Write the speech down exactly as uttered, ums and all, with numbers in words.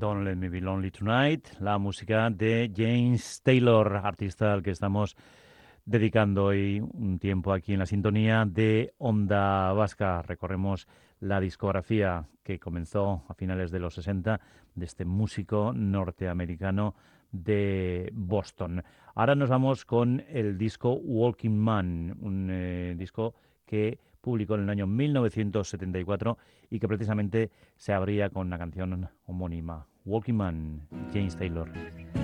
Don't Let Me Be Lonely Tonight, la música de James Taylor, artista al que estamos dedicando hoy un tiempo aquí en la sintonía de Onda Vasca. Recorremos la discografía que comenzó a finales de los sesenta de este músico norteamericano de Boston. Ahora nos vamos con el disco Walking Man, un eh, disco que publicó en el año mil novecientos setenta y cuatro y que precisamente se abría con una canción homónima, Walking Man, James Taylor.